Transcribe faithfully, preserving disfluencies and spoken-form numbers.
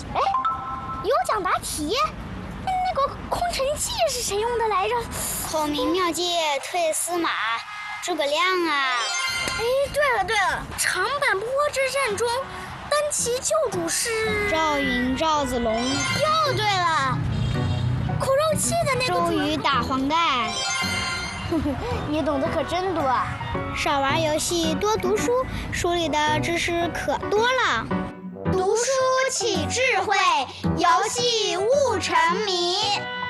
哎，有奖答题。那个空城计是谁用的来着？ 孔明妙计退司马，诸葛亮啊！ 哎，对了对了，长坂坡之战中，单骑救主是赵云、赵子龙。 又对了，苦肉计的那个周瑜打黄盖。 你懂得可真多啊！ 少玩游戏，多读书，书里的知识可多了。 读书起智慧，游戏悟沉迷。